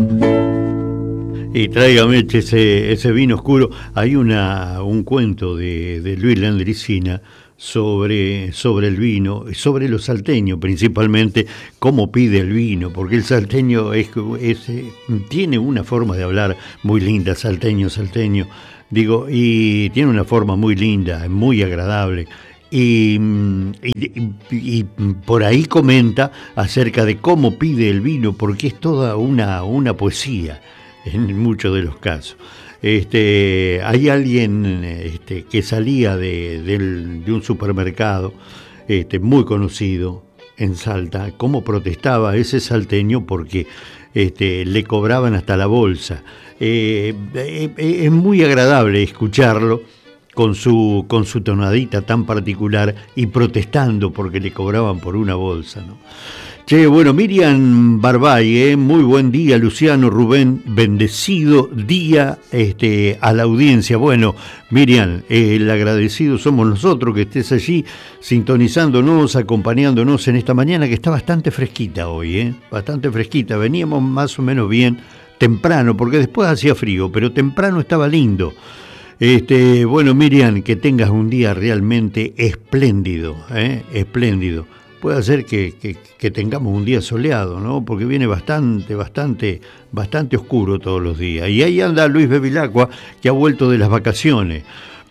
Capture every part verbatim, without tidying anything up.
Y tráigame ese, ese vino oscuro. Hay una, un cuento de, de Luis Landricina sobre, sobre el vino, sobre los salteños principalmente, cómo pide el vino, porque el salteño es, es, tiene una forma de hablar muy linda, salteño, salteño, digo, y tiene una forma muy linda, muy agradable. Y, y, y por ahí comenta acerca de cómo pide el vino, porque es toda una, una poesía en muchos de los casos. Este, hay alguien este, que salía de, de, de un supermercado este, muy conocido en Salta, cómo protestaba ese salteño porque este, le cobraban hasta la bolsa. Eh, eh, es muy agradable escucharlo con su, con su tonadita tan particular y protestando porque le cobraban por una bolsa, ¿no? Che, bueno, Miriam Barbay, eh, muy buen día, Luciano, Rubén, bendecido día este, a la audiencia. Bueno, Miriam, eh, el agradecido somos nosotros que estés allí sintonizándonos, acompañándonos en esta mañana que está bastante fresquita hoy, eh, bastante fresquita. Veníamos más o menos bien temprano, porque después hacía frío, pero temprano estaba lindo. Este, bueno, Miriam, que tengas un día realmente espléndido, eh, espléndido. Puede ser que, que, que tengamos un día soleado, ¿no? Porque viene bastante, bastante, bastante oscuro todos los días. Y ahí anda Luis Bevilacqua, que ha vuelto de las vacaciones.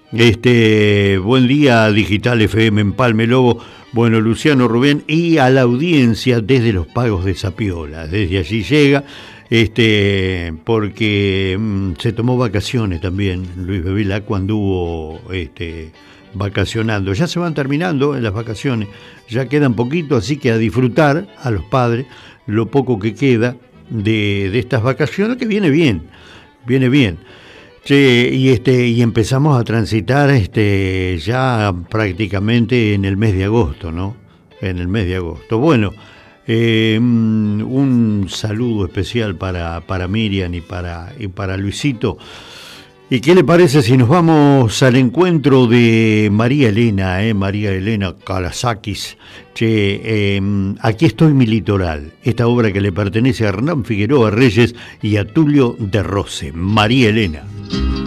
Este, buen día, Digital F M en Palme Lobo. Bueno, Luciano, Rubén, y a la audiencia desde los Pagos de Sapiola. Desde allí llega, este, porque mmm, se tomó vacaciones también. Luis Bevilacqua anduvo, este, vacacionando. Ya se van terminando en las vacaciones, ya quedan poquito, así que a disfrutar a los padres lo poco que queda de, de estas vacaciones, que viene bien, viene bien. Che, y este y empezamos a transitar este ya prácticamente en el mes de agosto, ¿no? En el mes de agosto. Bueno, eh, un saludo especial para, para Miriam y para, y para Luisito. ¿Y qué le parece si nos vamos al encuentro de María Elena, eh? María Elena Kalasakis? Che, eh, aquí estoy mi litoral, esta obra que le pertenece a Hernán Figueroa Reyes y a Tulio de Rose. María Elena.